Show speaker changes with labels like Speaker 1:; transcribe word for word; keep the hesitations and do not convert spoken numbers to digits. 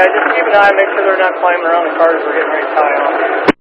Speaker 1: just keep an eye, make sure they're not climbing around the cars we're getting ready to tie on.